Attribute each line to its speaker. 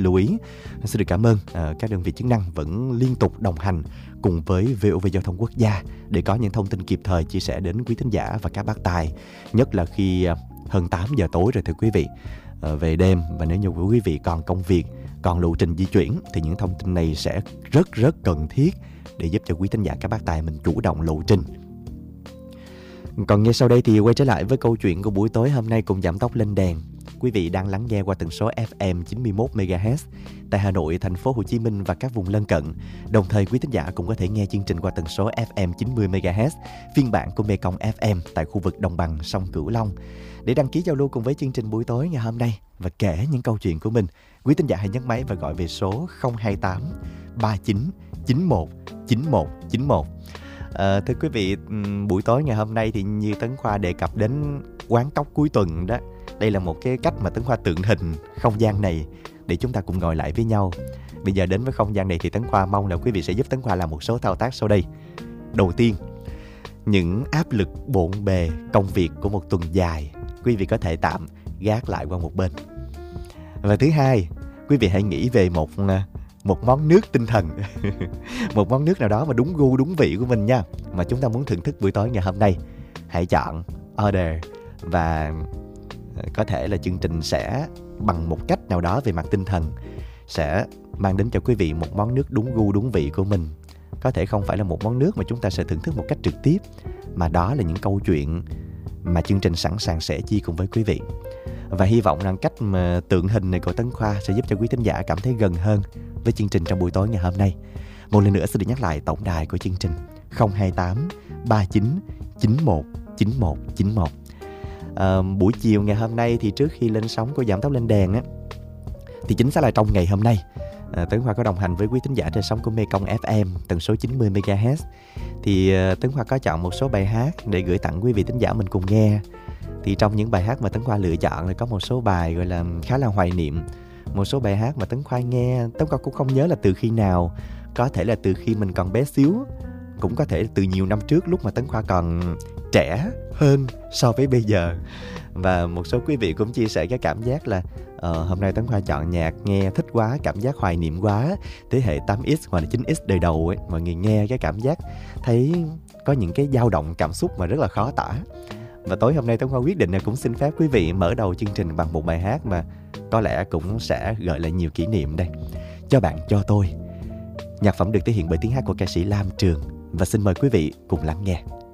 Speaker 1: lưu ý. Xin được cảm ơn các đơn vị chức năng vẫn liên tục đồng hành cùng với VOV Giao thông Quốc gia để có những thông tin kịp thời chia sẻ đến quý thính giả và các bác tài, nhất là khi hơn 8 giờ tối rồi thưa quý vị, về đêm. Và nếu như quý vị còn công việc, còn lộ trình di chuyển thì những thông tin này sẽ rất cần thiết để giúp cho quý thính giả các bác tài mình chủ động lộ trình. Còn ngay sau đây thì quay trở lại với câu chuyện của buổi tối hôm nay cùng Giảm Tốc Lên Đèn. Quý vị đang lắng nghe qua tần số FM 91 MHz tại Hà Nội, thành phố Hồ Chí Minh và các vùng lân cận. Đồng thời quý thính giả cũng có thể nghe chương trình qua tần số FM 90 MHz phiên bản của Mekong FM tại khu vực đồng bằng sông Cửu Long. Để đăng ký giao lưu cùng với chương trình buổi tối ngày hôm nay và kể những câu chuyện của mình, quý thính giả hãy nhấc máy và gọi về số 028 39 91 91 91. Thưa quý vị, buổi tối ngày hôm nay thì như Tấn Khoa đề cập đến quán cóc cuối tuần đó. Đây là một cái cách mà Tấn Khoa tượng hình không gian này để chúng ta cùng ngồi lại với nhau. Bây giờ đến với không gian này thì Tấn Khoa mong là quý vị sẽ giúp Tấn Khoa làm một số thao tác sau đây. Đầu tiên, những áp lực bộn bề công việc của một tuần dài, quý vị có thể tạm gác lại qua một bên. Và thứ hai, quý vị hãy nghĩ về một món nước tinh thần một món nước nào đó mà đúng gu đúng vị của mình nha, mà chúng ta muốn thưởng thức buổi tối ngày hôm nay. Hãy chọn order và có thể là chương trình sẽ bằng một cách nào đó về mặt tinh thần sẽ mang đến cho quý vị một món nước đúng gu đúng vị của mình. Có thể không phải là một món nước mà chúng ta sẽ thưởng thức một cách trực tiếp, mà đó là những câu chuyện mà chương trình sẵn sàng sẻ chia cùng với quý vị. Và hy vọng rằng cách mà tượng hình này của Tấn Khoa sẽ giúp cho quý thính giả cảm thấy gần hơn với chương trình trong buổi tối ngày hôm nay. Một lần nữa xin được nhắc lại tổng đài của chương trình 028 39 91 91 91. Buổi chiều ngày hôm nay thì trước khi lên sóng của Giảm Tốc Lên Đèn á, thì chính xác là trong ngày hôm nay, Tấn Khoa có đồng hành với quý thính giả trên sóng của Mekong FM tần số 90 MHz. Thì Tấn Khoa có chọn một số bài hát để gửi tặng quý vị thính giả mình cùng nghe. Thì trong những bài hát mà Tấn Khoa lựa chọn thì có một số bài gọi là khá là hoài niệm. Một số bài hát mà Tấn Khoa nghe, Tấn Khoa cũng không nhớ là từ khi nào. Có thể là từ khi mình còn bé xíu, cũng có thể là từ nhiều năm trước lúc mà Tấn Khoa còn trẻ hơn so với bây giờ. Và một số quý vị cũng chia sẻ cái cảm giác là hôm nay Tấn Khoa chọn nhạc nghe thích quá, cảm giác hoài niệm quá. Thế hệ 8X hoặc là 9X đời đầu ấy, mọi người nghe cái cảm giác thấy có những cái dao động cảm xúc mà rất là khó tả. Và tối hôm nay Tấn Khoa quyết định là cũng xin phép quý vị mở đầu chương trình bằng một bài hát mà có lẽ cũng sẽ gợi lại nhiều kỷ niệm đây. Cho bạn cho tôi. Nhạc phẩm được thể hiện bởi tiếng hát của ca sĩ Lam Trường. Và xin mời quý vị cùng lắng nghe.